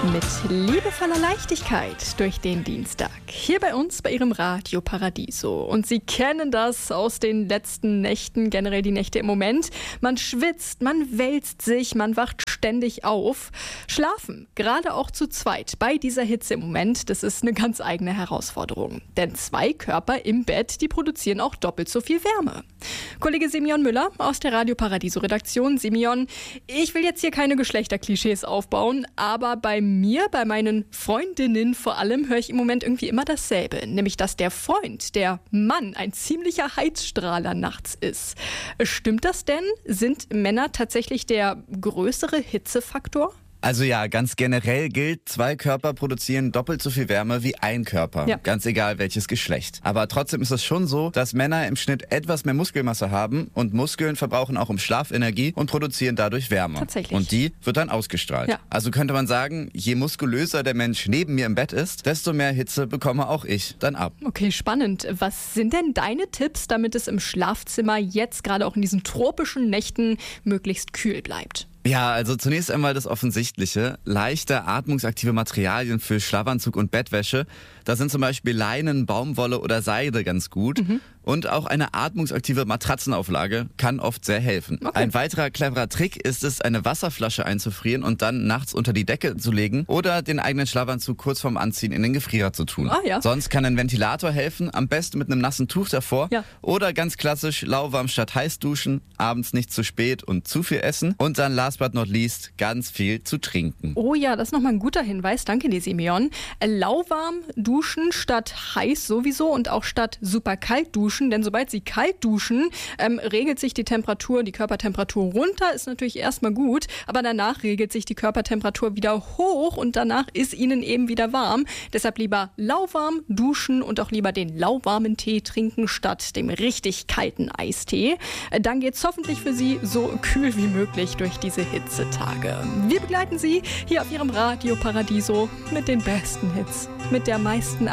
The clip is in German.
Mit liebevoller Leichtigkeit durch den Dienstag. Hier bei uns bei Ihrem Radio Paradiso. Und Sie kennen das aus den letzten Nächten, generell die Nächte im Moment. Man schwitzt, man wälzt sich, man wacht ständig auf. Schlafen, gerade auch zu zweit bei dieser Hitze im Moment, das ist eine ganz eigene Herausforderung. Denn zwei Körper im Bett, die produzieren auch doppelt so viel Wärme. Kollege Simeon Müller aus der Radio Paradiso Redaktion. Simeon, ich will jetzt hier keine Geschlechterklischees aufbauen, aber bei mir, bei meinen Freundinnen vor allem, höre ich im Moment irgendwie immer dasselbe. Nämlich, dass der Freund, der Mann, ein ziemlicher Heizstrahler nachts ist. Stimmt das denn? Sind Männer tatsächlich der größere Hitzefaktor? Also ja, ganz generell gilt, zwei Körper produzieren doppelt so viel Wärme wie ein Körper. Ja. Ganz egal welches Geschlecht. Aber trotzdem ist es schon so, dass Männer im Schnitt etwas mehr Muskelmasse haben und Muskeln verbrauchen auch im Schlaf Energie und produzieren dadurch Wärme. Tatsächlich. Und die wird dann ausgestrahlt. Ja. Also könnte man sagen, je muskulöser der Mensch neben mir im Bett ist, desto mehr Hitze bekomme auch ich dann ab. Okay, spannend. Was sind denn deine Tipps, damit es im Schlafzimmer jetzt gerade auch in diesen tropischen Nächten möglichst kühl bleibt? Ja, also zunächst einmal das Offensichtliche. Leichte, atmungsaktive Materialien für Schlafanzug und Bettwäsche. Da sind zum Beispiel Leinen, Baumwolle oder Seide ganz gut. Und auch eine atmungsaktive Matratzenauflage kann oft sehr helfen. Okay. Ein weiterer cleverer Trick ist es, eine Wasserflasche einzufrieren und dann nachts unter die Decke zu legen oder den eigenen Schlafanzug kurz vorm Anziehen in den Gefrierer zu tun. Ja. Sonst kann ein Ventilator helfen, am besten mit einem nassen Tuch davor. Ja. Oder ganz klassisch lauwarm statt heiß duschen, abends nicht zu spät und zu viel essen und dann last but not least ganz viel zu trinken. Oh ja, das ist nochmal ein guter Hinweis. Danke dir, Simeon. Lauwarm duschen statt heiß sowieso und auch statt super kalt duschen. Denn sobald Sie kalt duschen, regelt sich die Temperatur, die Körpertemperatur runter. Ist natürlich erstmal gut, aber danach regelt sich die Körpertemperatur wieder hoch und danach ist Ihnen eben wieder warm. Deshalb lieber lauwarm duschen und auch lieber den lauwarmen Tee trinken statt dem richtig kalten Eistee. Dann geht's hoffentlich für Sie so kühl wie möglich durch diese Hitzetage. Wir begleiten Sie hier auf Ihrem Radio Paradiso mit den besten Hits, mit der meisten